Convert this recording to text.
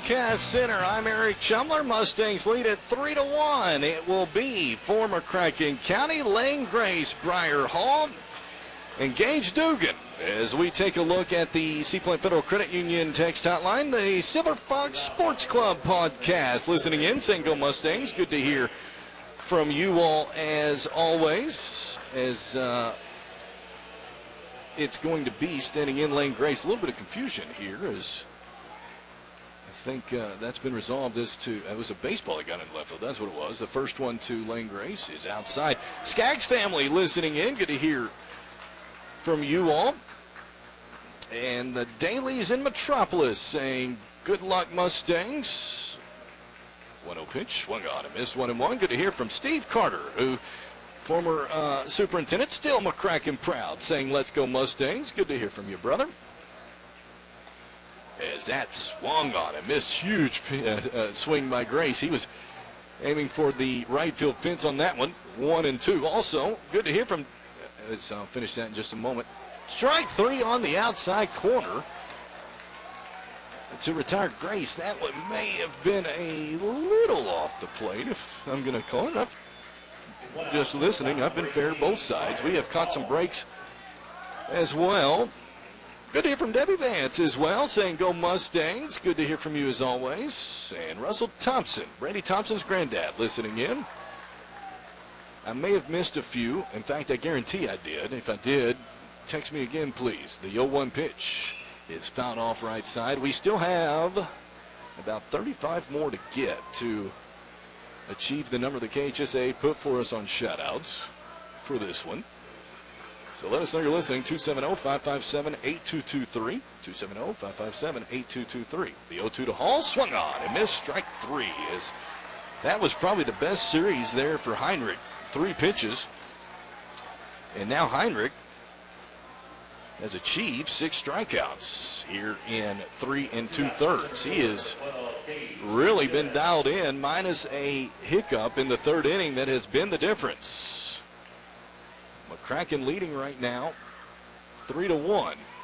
Broadcast Center. I'm Eric Chumler. Mustangs lead at 3-1. It will be former McCracken County, Lane Grace, Briar Hall, and Gage Dugan. As we take a look at the Seaplain Federal Credit Union text hotline, the Silver Fox Sports Club podcast. Listening in, saying go Mustangs. Good to hear from you all as always. As it's going to be standing in Lane Grace. A little bit of confusion here as I think that's been resolved as to, it was a baseball that got in left field. That's what it was. The first one to Lane Grace is outside. Skaggs family listening in. Good to hear from you all. And the Dailies in Metropolis saying good luck Mustangs. 1-0 pitch, swung on and missed 1-1. Good to hear from Steve Carter, who former superintendent, still McCracken proud, saying let's go Mustangs. Good to hear from you, brother. As that swung on and missed, huge swing by Grace. He was aiming for the right field fence on that one. 1-2. Also, good to hear from, as I'll finish that in just a moment, strike three on the outside corner to retire Grace. That one may have been a little off the plate, if I'm going to call it. Just listening, I've been fair to both sides. We have caught some breaks as well. Good to hear from Debbie Vance as well, saying go Mustangs. Good to hear from you as always. And Russell Thompson, Brady Thompson's granddad, listening in. I may have missed a few. In fact, I guarantee I did. If I did, text me again, please. The 0-1 pitch is fouled off right side. We still have about 35 more to get to achieve the number the KHSA put for us on shutouts for this one. So let us know you're listening. 270-557-8223. 270-557-8223. The 0-2 to Hall, swung on and missed, strike three. That was probably the best series there for Heinrich. 3 pitches. And now Heinrich has achieved 6 strikeouts here in 3 2/3. He has really been dialed in, minus a hiccup in the 3rd inning that has been the difference. McCracken leading right now 3-1.